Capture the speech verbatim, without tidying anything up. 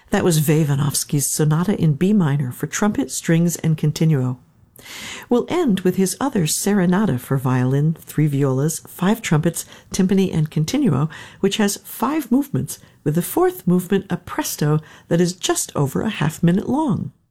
That was Vayanovsky's Sonata in B minor for trumpet, strings, and continuo. We'll end with his other Serenata for violin, three violas, five trumpets, timpani, and continuo, which has five movements, with the fourth movement a presto that is just over a half minute long.